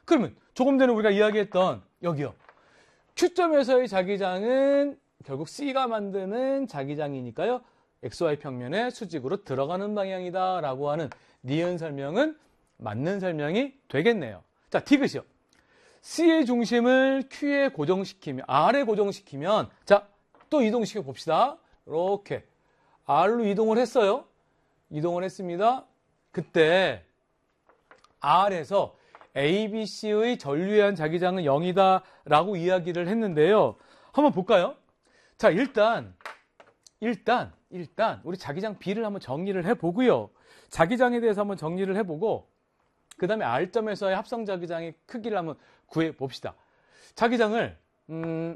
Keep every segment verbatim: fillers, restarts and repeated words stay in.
그러면 조금 전에 우리가 이야기했던 여기요. Q점에서의 자기장은 결국 C가 만드는 자기장이니까요. 엑스 와이 평면의 수직으로 들어가는 방향이다 라고 하는 니은 설명은 맞는 설명이 되겠네요. 자, 디귿이요. C의 중심을 Q에 고정시키면, R에 고정시키면, 자, 또 이동시켜 봅시다. 이렇게 R로 이동을 했어요. 이동을 했습니다. 그때 R에서 A, B, C의 전류한 자기장은 영이다 라고 이야기를 했는데요. 한번 볼까요? 자, 일단 일단 일단 우리 자기장 B를 한번 정리를 해보고요. 자기장에 대해서 한번 정리를 해보고 그 다음에 R점에서의 합성 자기장의 크기를 한번 구해봅시다. 자기장을 음,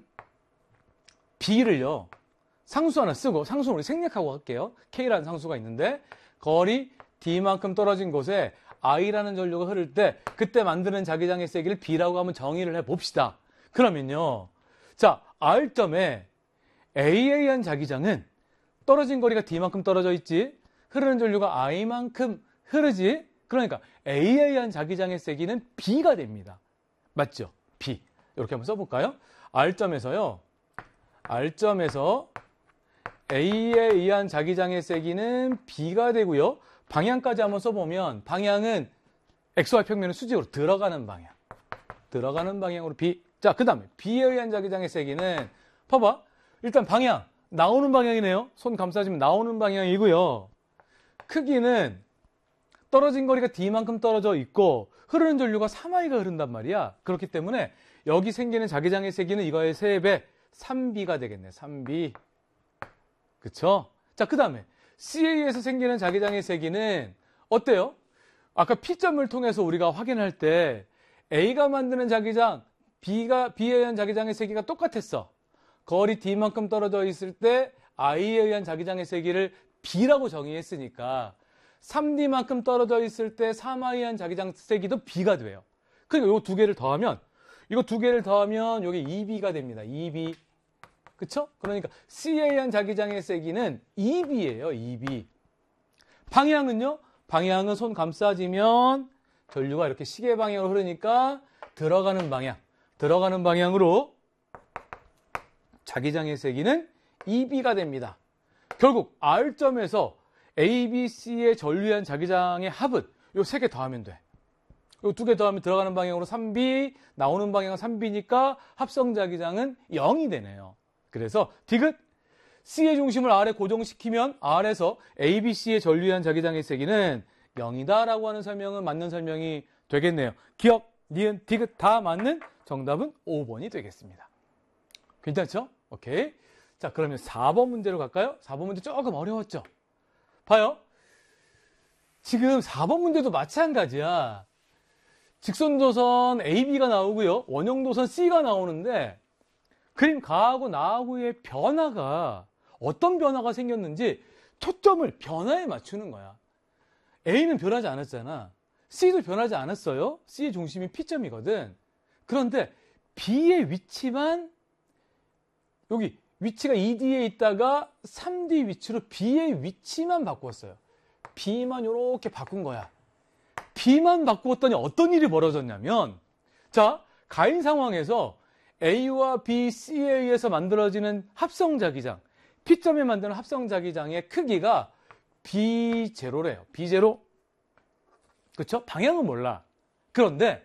B를요. 상수 하나 쓰고 상수는 우리 생략하고 할게요. K라는 상수가 있는데 거리 D만큼 떨어진 곳에 I라는 전류가 흐를 때 그때 만드는 자기장의 세기를 B라고 한번 정의를 해봅시다. 그러면요. 자, R점에 A에한 자기장은 떨어진 거리가 D만큼 떨어져 있지. 흐르는 전류가 I만큼 흐르지. 그러니까 A에한 자기장의 세기는 B가 됩니다. 맞죠? B. 이렇게 한번 써볼까요? R점에서요. R점에서 A에 의한 자기장의 세기는 B가 되고요. 방향까지 한번 써보면 방향은 엑스 와이 평면의 수직으로 들어가는 방향. 들어가는 방향으로 B. 자, 그 다음에 B에 의한 자기장의 세기는 봐봐. 일단 방향. 나오는 방향이네요. 손 감싸주면 나오는 방향이고요. 크기는 떨어진 거리가 D만큼 떨어져 있고 흐르는 전류가 삼 아이가 흐른단 말이야. 그렇기 때문에 여기 생기는 자기장의 세기는 이거의 세 배 삼 비가 되겠네. 삼 비. 그쵸? 자, 그 다음에 C에서 생기는 자기장의 세기는 어때요? 아까 P점을 통해서 우리가 확인할 때 A가 만드는 자기장, B가, B에 의한 자기장의 세기가 똑같았어. 거리 D만큼 떨어져 있을 때 I에 의한 자기장의 세기를 B라고 정의했으니까 삼 디만큼 떨어져 있을 때 삼 아이에 의한 자기장 세기도 B가 돼요. 그러니까 이거 두 개를 더하면 이거 두 개를 더하면 이게 이 비가 됩니다. 이 비. 그쵸? 그러니까 C에 의한 자기장의 세기는 이 비예요. 이 비. 방향은요? 방향은 손 감싸지면 전류가 이렇게 시계 방향으로 흐르니까 들어가는 방향. 들어가는 방향으로 자기장의 세기는 이 비가 됩니다. 결국 R점에서 A, B, C의 전류한 자기장의 합은 이 세 개 더하면 돼. 이 두 개 더하면 들어가는 방향으로 삼 비, 나오는 방향은 삼 비니까 합성 자기장은 영이 되네요. 그래서 디귿 C의 중심을 R에 고정시키면 R에서 A, B, C의 전류한 자기장의 세기는 영이다 라고 하는 설명은 맞는 설명이 되겠네요. 기억, 니은, 디귿 다 맞는 정답은 오 번이 되겠습니다. 괜찮죠? 오케이. 자, 그러면 사 번 문제로 갈까요? 사 번 문제 조금 어려웠죠? 봐요. 지금 사 번 문제도 마찬가지야. 직선도선 에이 비가 나오고요. 원형도선 C가 나오는데 그림 가하고 나하고의 변화가 어떤 변화가 생겼는지 초점을 변화에 맞추는 거야. A는 변하지 않았잖아. C도 변하지 않았어요. C의 중심이 P점이거든. 그런데 B의 위치만 여기 위치가 이 디에 있다가 삼 디 위치로 B의 위치만 바꾸었어요. B만 이렇게 바꾼 거야. B만 바꾸었더니 어떤 일이 벌어졌냐면 자, 가인 상황에서 A와 B, C에 의해서 만들어지는 합성자기장 P점에 만드는 합성자기장의 크기가 비 제로래요. 비 제로. 그쵸? 방향은 몰라. 그런데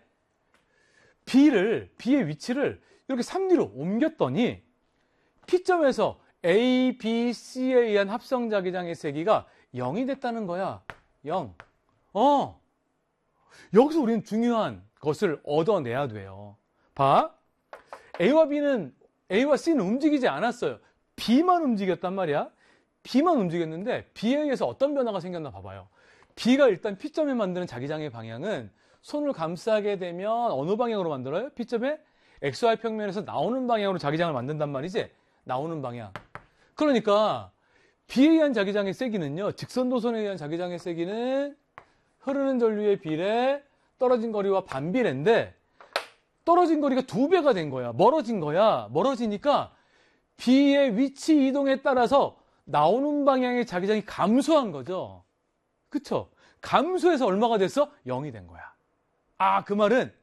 B를, B의 위치를 이렇게 삼 디로 옮겼더니 P점에서 A, B, C에 의한 합성자기장의 세기가 영이 됐다는 거야. 영. 어. 여기서 우리는 중요한 것을 얻어내야 돼요. 봐. A와 B는, A와 C는 움직이지 않았어요. B만 움직였단 말이야. B만 움직였는데 B에 의해서 어떤 변화가 생겼나 봐봐요. B가 일단 P점에 만드는 자기장의 방향은 손을 감싸게 되면 어느 방향으로 만들어요? P점에 엑스 와이 평면에서 나오는 방향으로 자기장을 만든단 말이지. 나오는 방향. 그러니까 B에 의한 자기장의 세기는요. 직선도선에 의한 자기장의 세기는 흐르는 전류의 비례 떨어진 거리와 반비례인데 떨어진 거리가 두 배가 된 거야. 멀어진 거야. 멀어지니까 B의 위치 이동에 따라서 나오는 방향의 자기장이 감소한 거죠. 그쵸? 감소해서 얼마가 됐어? 영이 된 거야. 아, 그 말은